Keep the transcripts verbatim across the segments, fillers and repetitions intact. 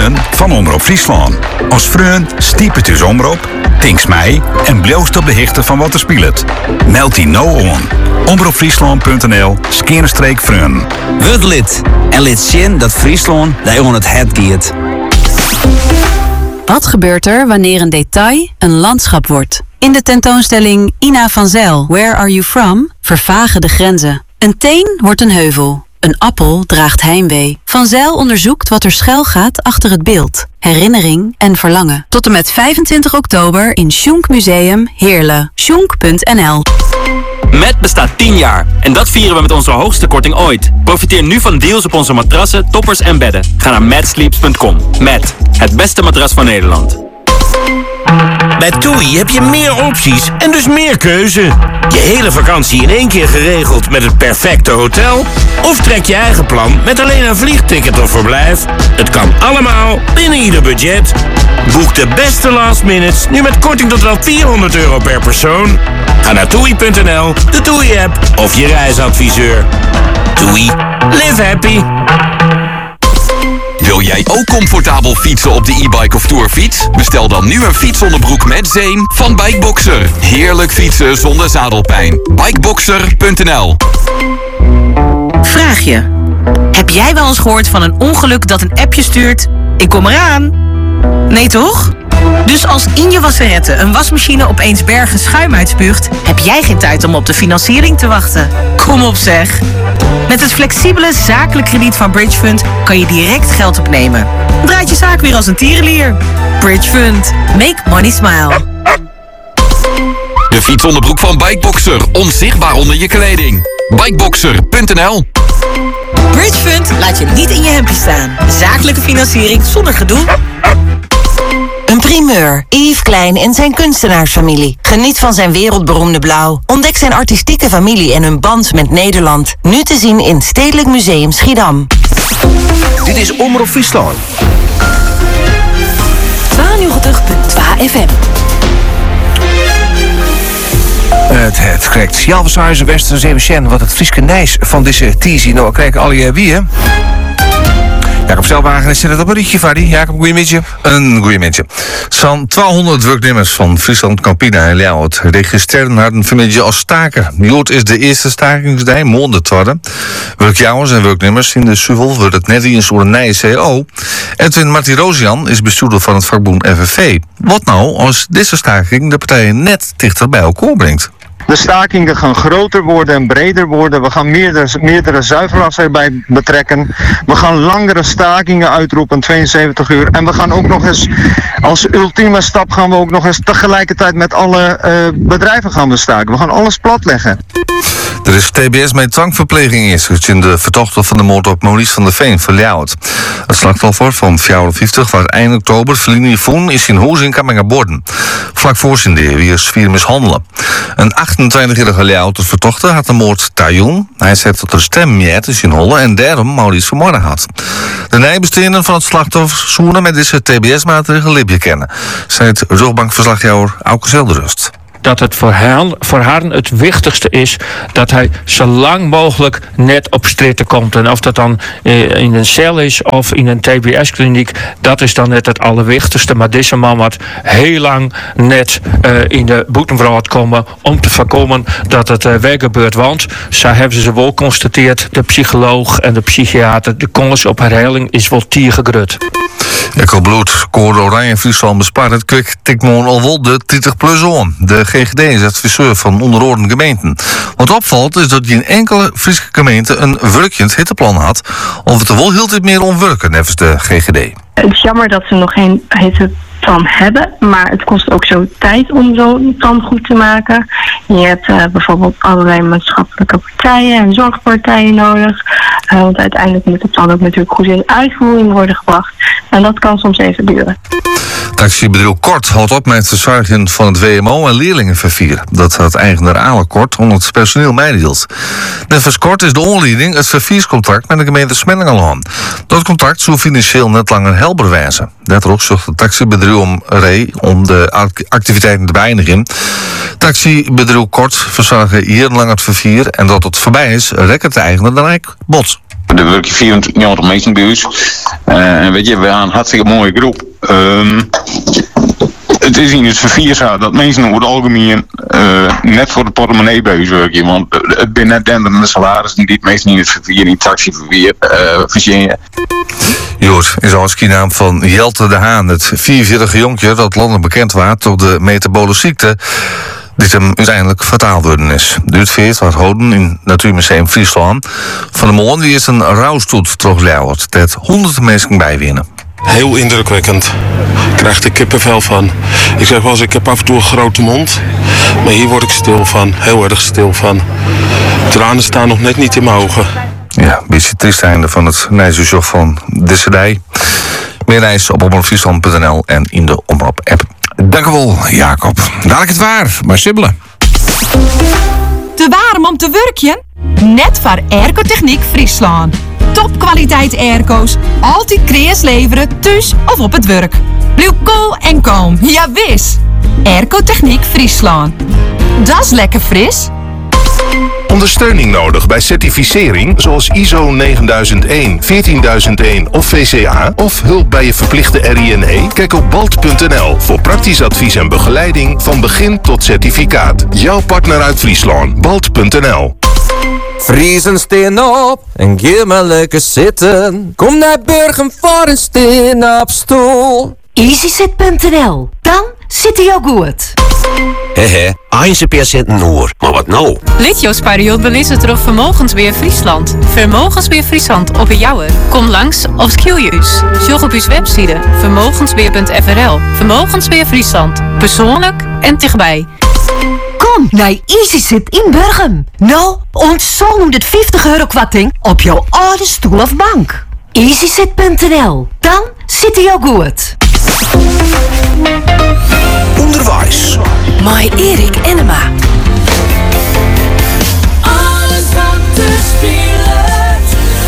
Freun van Omroep Friesland. Als Freun stiep het dus Omroep, tinks mij en bloost op de hichte van wat er speelt. Meld die nou on. omroepfriesland punt n l skeerstreek Freun. Word lid en lid zien dat Friesland daar on het het giet. Wat gebeurt er wanneer een detail een landschap wordt? In de tentoonstelling Ina van Zijl, Where Are You From? Vervagen de grenzen. Een teen wordt een heuvel. Een appel draagt heimwee. Van Zijl onderzoekt wat er schuil gaat achter het beeld. Herinnering en verlangen. Tot en met vijfentwintig oktober in Schunk Museum Heerlen. schunk punt n l. Met bestaat tien jaar en dat vieren we met onze hoogste korting ooit. Profiteer nu van deals op onze matrassen, toppers en bedden. Ga naar matsleeps punt com. Met het beste matras van Nederland. Bij TUI heb je meer opties en dus meer keuze. Je hele vakantie in één keer geregeld met het perfecte hotel? Of trek je eigen plan met alleen een vliegticket of verblijf? Het kan allemaal binnen ieder budget. Boek de beste last minutes nu met korting tot wel vierhonderd euro per persoon. Ga naar toei punt n l, de TUI-app of je reisadviseur. TUI. Live happy. Wil jij ook comfortabel fietsen op de e-bike of tourfiets? Bestel dan nu een fietsonderbroek met zeem van Bikeboxer. Heerlijk fietsen zonder zadelpijn. bikeboxer punt n l. Vraag je. Heb jij wel eens gehoord van een ongeluk dat een appje stuurt? Ik kom eraan. Nee toch? Dus als in je wasserette een wasmachine opeens bergen schuim uitspuugt, heb jij geen tijd om op de financiering te wachten. Kom op zeg. Met het flexibele zakelijk krediet van Bridgefund kan je direct geld opnemen. Draait je zaak weer als een tierenlier. Bridgefund. Make money smile. De fietsonderbroek van Bikeboxer. Onzichtbaar onder je kleding. bikeboxer punt n l. Bridgefund laat je niet in je hemdje staan. Zakelijke financiering zonder gedoe. Een primeur. Yves Klein en zijn kunstenaarsfamilie. Geniet van zijn wereldberoemde blauw. Ontdek zijn artistieke familie en hun band met Nederland. Nu te zien in Stedelijk Museum Schiedam. Dit is Omroep Friesland. tweeënnegentig punt twee F M. Het, het correct. Jalvershuizen, Wester, Zeeuwen, wat het Frieske Nijs van deze teasie. Nou, kijken alle uh, wie, hè? Jacob Stelwagen zet het op een rietje, Fadi. Jacob, goeiemiddag. Een goeiemiddag. Zo'n tweehonderd werknemers van Friesland Campina en Ljouwert registreren hadden vanmiddag als staker. Jood is de eerste stakingsdag, morgen de tweede. Werkjouwers en werknemers in de Suvel wordt het net eens door een nieuwe C O. Edwin Marti Rozian is bestuurder van het vakboen F F V. Wat nou als deze staking de partijen net dichter bij elkaar brengt? De stakingen gaan groter worden en breder worden. We gaan meerdere, meerdere zuiveraars erbij betrekken. We gaan langere stakingen uitroepen, tweeënzeventig uur. En we gaan ook nog eens, als ultieme stap, gaan we ook nog eens tegelijkertijd met alle uh, bedrijven gaan we staken. We gaan alles platleggen. Er is T B S met dwangverpleging ingezet in de vertochter van de moord op Maurice van der Veen van Ljouwert. Het slachtoffer van vijfenvijftig was eind oktober verliezen voen is in Hoes in Kammingerborden. Vlak voor zijn deur wie is vier mishandelen. Een achtentwintigjarige Ljouwerter vertochter had de moord Tajoen. Hij zei dat er stemmiet is in Holle en daarom Maurice vermoorden had. De nijbesteden van het slachtoffer zoenen met deze T B S-maatregelen libje kennen, zei het rugbankverslagjouwer Auke Zelderust. Dat het voor haar, voor haar het wichtigste is dat hij zo lang mogelijk net op stritten komt. En of dat dan in een cel is of in een T B S-kliniek, dat is dan net het allerwichtigste. Maar deze man had heel lang net uh, in de boetenvraat komen om te voorkomen dat het uh, weer gebeurt. Want, zo hebben ze wel geconstateerd, de psycholoog en de psychiater, de kans op herhaling is wel tiergegrut. Echo Bloed, Code Oranje Friesland bespaart het kwik tikmoon al wel de dertig plus on. De G G D is adviseur van onderordende gemeenten. Wat opvalt is dat geen enkele Friese gemeente een werkend hitteplan had. Of het er wel heel dit meer om werken, nevens de G G D. Het is jammer dat ze nog geen hitteplan hebben, maar het kost ook zo tijd om zo'n plan goed te maken. Je hebt uh, bijvoorbeeld allerlei maatschappelijke partijen en zorgpartijen nodig. Uh, want uiteindelijk moet het plan ook natuurlijk goed in uitvoering worden gebracht. En dat kan soms even duren. Taxibedrijf Kort houdt op met het verzorgen van het W M O en leerlingenvervier. Dat had eigenaar Ale Kort onder het personeel meedeelt. Net Kort is de onleiding het vervierscontract met de gemeente Smenningelaan. Dat contract zou financieel net langer helder wijzen. Daardoor zocht het taxibedrijf om Ree om de activiteiten te beëindigen. Taxibedrijf Kort verzorgen jarenlang het vervier en dat het voorbij is, rekkert de eigenaar dan eigenlijk bot. Er werken vierentwintig mensen bij ons. Uh, en weet je, we hebben een hartstikke mooie groep. Um, het is in het vervier zo dat mensen over het algemeen uh, net voor de portemonnee bij ons werken. Want het zijn net denderende salarissen die het meestal in het vervier, in het taxivervier, uh, verzinnen. Jood is als naam van Jelte de Haan, het vierentveertige jonkje dat landelijk bekend was door de metabole ziekte, dit hem uiteindelijk fataal worden is. Duurt veert wat houden in Natuurmuseum Friesland. Van de morgen die is een rouwstoet teruggeleid, dat honderden mensen bijwinnen. Heel indrukwekkend. Ik krijg er kippenvel van. Ik zeg wel eens, ik heb af en toe een grote mond. Maar hier word ik stil van. Heel erg stil van. Tranen staan nog net niet in mijn ogen. Ja, een beetje triest einde van het Nijsjoch van de cd. Meer reis op omroep friesland punt n l en in de Omroep-app. Dank u wel, Jacob. Dadelijk het waar, maar sibbelen. Te warm om te werken? Net voor Airco-techniek Friesland. Topkwaliteit airco's, altijd kreas leveren, thuis of op het werk. Blijf cool en kalm, ja wis. Airco-techniek Friesland. Dat is lekker fris. Ondersteuning nodig bij certificering zoals I S O negenduizend één, veertienduizend één of V C A of hulp bij je verplichte R I N E? Kijk op balt punt n l voor praktisch advies en begeleiding van begin tot certificaat. Jouw partner uit Friesland, balt punt n l. Friesen steen op en geef maar lekker zitten. Kom naar Burgum voor een steen op stoel. easyzit punt n l, dan zit hij ook goed. Hehe, eens per cent noor. Maar wat nou? Litjos-periode belist door Vermogensbeheer Friesland. Vermogensbeheer Friesland op jouwe. Kom langs of schil je us. Zorg op uw website vermogensbeheer punt f r l. Vermogensbeheer Friesland. Persoonlijk en dichtbij. Kom naar easyzit in Burgum. Nou, ontzong honderdvijftig euro kwatting op jouw oude stoel of bank. easyzit punt n l, dan zit hij ook goed. Onderwijs. My Erik Enema. Alles wat te spelen.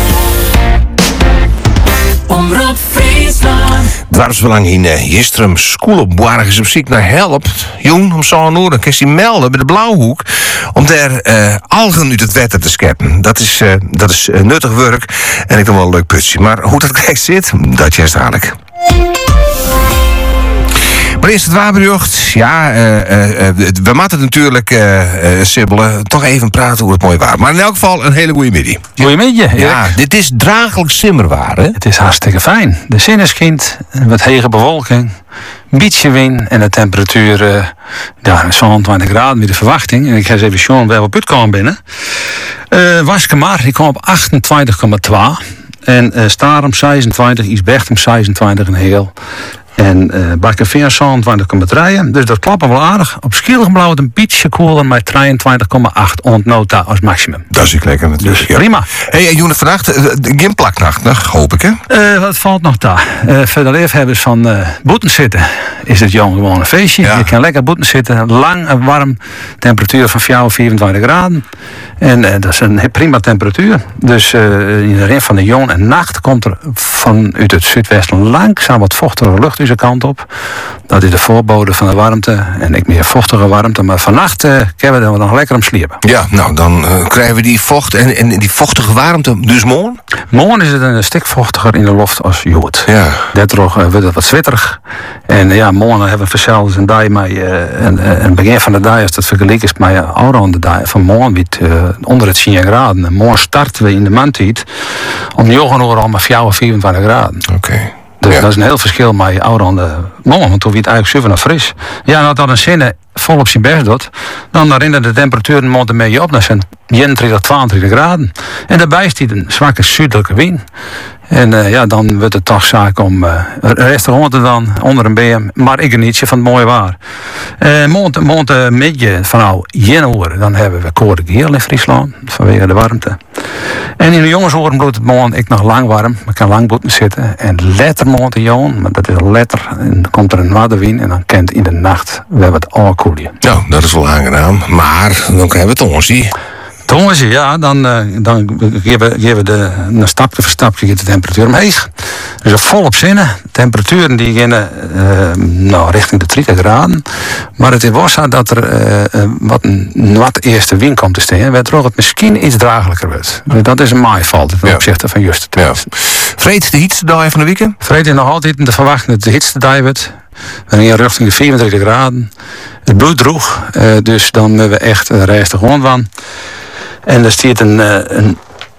Omroep Friesland. Dwarsbelang in uh, Jistrum, school op Boarg is op zoek naar help. Jong, om zo'n uur, dan kun je melden bij de Blauwhoek. Om daar uh, algen uit het water te scheppen. Dat is, uh, dat is uh, nuttig werk. En ik doe wel een leuk putje. Maar hoe dat krijgt zit, dat is dadelijk. Maar eerst het wapenjocht. Ja, uh, uh, uh, we moeten natuurlijk, uh, uh, sibbelen, toch even praten over het mooie waar. Maar in elk geval een hele goede middag. Goedemiddag. Ja, dit is draaglijk simmerwaar, hè? Het is hartstikke fijn. De zon is kind, wat hege bewolking, beetje wind en de temperatuur, uh, ja, zo'n twintig graden met de verwachting. En ik ga eens even zien waar we op uitkomen binnen. Uh, Waskemar, ik kom op achtentwintig komma twee. En uh, Starum zesentwintig, Isbechtum zesentwintig en heel. En uh, Bakkerveer zevenentwintig komma drie. Dus dat klappen wel aardig. Op Schilligblauw het een beetje koeler met drieëntwintig komma acht ontnota als maximum. Dat is ook lekker natuurlijk. Dus ja. prima. Hé, hey, Joene, vannacht, uh, geen plaknacht nog, hoop ik, hè? Uh, wat valt nog daar? Uh, voor de liefhebbers van uh, boeten zitten is het jong gewoon een feestje. Ja. Je kan lekker boeten zitten, lang en warm. Temperatuur van vierentwintig graden. En uh, dat is een prima temperatuur. Dus uh, in de rin van de jong en nacht komt er vanuit het zuidwesten langzaam wat vochtige lucht deze kant op. Dat is de voorbode van de warmte. En ik meer vochtige warmte. Maar vannacht uh, kunnen we nog lekker om sliepen. Ja, nou dan uh, krijgen we die vocht en, en die vochtige warmte dus morgen? Morgen is het een stuk vochtiger in de lucht als jood. Ja. Daardoor uh, wordt het wat zwitterig. En uh, ja, morgen hebben we verschillende een dag met uh, een, een begin van de dag, als dat vergelijkt is met uh, oude de dag van morgen met uh, onder het tien graden. En morgen starten we in de maandtijd om negen uur al maar vierentwintig graden. Oké. Okay. Dus ja. dat is een heel verschil met oude aan de morgen, want toen werd het eigenlijk super naar fris. Ja, en als dat een zinnen vol op zijn best doet, dan herinnert de temperatuur een beetje op naar zijn eenentwintig, tweeëntwintig graden. En daarbij is die een zwakke zuidelijke wind. En uh, ja, dan wordt het toch zaak om uh, restauranten dan onder een B M, maar ik genietje van het mooie waar. Uh, Mond, mond uh, midden van nou januari, dan hebben we Code Geel in Friesland, vanwege de warmte. En in de jongensoren bloedt het morgen ik nog lang warm, maar kan lang boeten zitten. En letter morgen de jongen, maar dat is een letter, en dan komt er een waterwind en dan kent in de nacht we hebben het al koelje. Nou, dat is wel aangenaam, maar dan krijgen we het onzie. Tongen, ja, dan, uh, dan geven, geven we de, een stapje voor stapje gaat de temperatuur omheeg. Dus volop zinnen. Temperaturen die gaan uh, nou, richting de dertig graden. Maar het was zo dat er uh, wat een wat eerste wind komt te staan, werd er het misschien iets draaglijker wordt. Dus dat is een maaivalt ten Ja. opzichte van juist. Ja. Vreed, de hietste dag van de weekend? Vreed is nog altijd te verwachten dat de hitste dag wordt. We gaan richting de vierentwintig graden. Het bloed droeg, uh, dus dan hebben we echt uh, rustig rond van. En er staat een, uh, een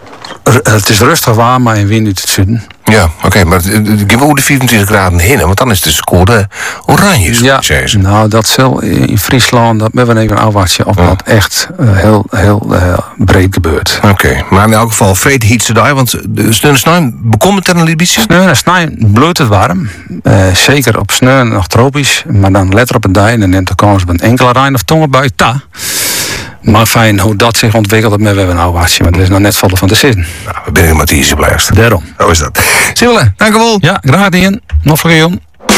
het is rustig warm, maar een wind uit het zuiden. Ja, oké, okay, maar geef ook de vierentwintig graden heen, want dan is de score oranje. Ja, nou dat zal in Friesland, dat hebben we even afwachten of ja. dat echt uh, heel, heel uh, breed gebeurt. Oké, okay, maar in elk geval vrede hietse daar, want de sneeuw en snij bekomt het dan een beetje? Sneeuw en snij bloeit het warm, uh, zeker op sneeuw nog tropisch, maar dan let op het dag en dan neemt de kans op een enkele rein of tongenbui ta. Maar fijn hoe dat zich ontwikkelt, dat hebben we nou watje, maar dat is nog net vallen van de zin. Nou, we zijn Mathies blijft. Daarom. Zo is dat. Sibylle, dank u wel. Ja, graag gedaan. Nog voor je.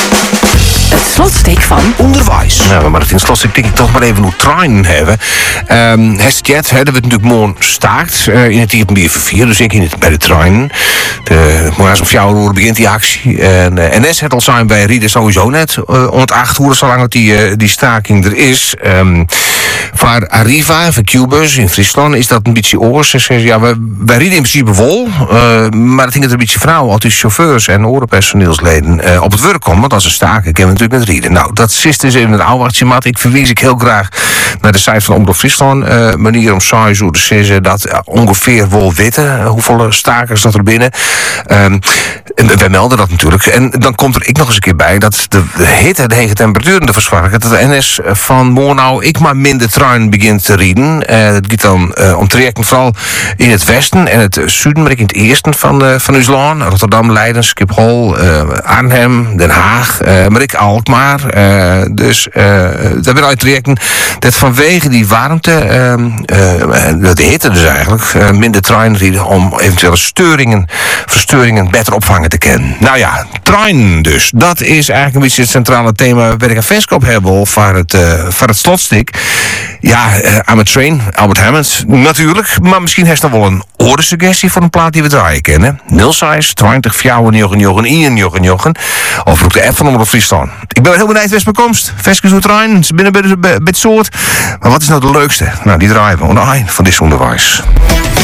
Het slotstuk van onderwijs. Nou, maar in het slotstuk denk ik toch maar even hoe treinen hebben. Um, Hestjet, hè, dat wordt natuurlijk morgen staakt uh, in het I P B vier, dus ik in het, bij de treinen. De, morgen om vier uur begint die actie. En uh, N S het al zijn bij Rieder sowieso net. Uh, om het acht uur, zolang dat die, uh, die staking er is. Um, voor Arriva, voor Q-bus in Friesland, is dat een beetje oors. Ze zeggen, ja, wij, wij rieden in principe vol. Uh, maar het ging het een beetje vrouwen, al die chauffeurs en orenpersoneelsleden uh, op het werk komen. Want als ze staken, kunnen we natuurlijk net rieden. Nou, dat zit dus even een oudertje, maat. Ik verwijs ik heel graag naar de site van Omroep Friesland. Uh, manier om saai zo te zeggen dat uh, ongeveer wel weten uh, hoeveel stakers dat er binnen. Um, en wij melden dat natuurlijk. En dan komt er ik nog eens een keer bij dat de, de hitte, de hege temperaturen te verzwakken. Dat de N S van Moornau ik maar minder trein begint te rieden. Uh, dat gaat dan uh, om trajecten vooral in het westen en het zuiden, maar ik in het eerste van, uh, van ons land. Rotterdam, Leiden, Schiphol, uh, Arnhem, Den Haag, uh, maar ik Alkmaar. Uh, dus uh, dat zijn al trajecten dat vanwege die warmte, uh, uh, de hitte dus eigenlijk, uh, minder trein rieden om eventuele steuringen, verstoringen beter opvangen te kennen. Nou ja, trein dus. Dat is eigenlijk een beetje het centrale thema waar ik een venskop heb of voor het, uh, voor het slotstuk. Ja, uh, I'm a train, Albert Hammond, natuurlijk. Maar misschien heeft er wel een orensuggestie voor een plaat die we draaien kennen. nul zes twintig vier jochen jochen ien jochen jochen. Of ook de app van Omroep Friesland. Ik ben heel benieuwd west bekomst. Veskes hoe trein, ze binnen bij het soort. Maar wat is nou de leukste? Nou, die draaien we aan het eind van dit onderwijs.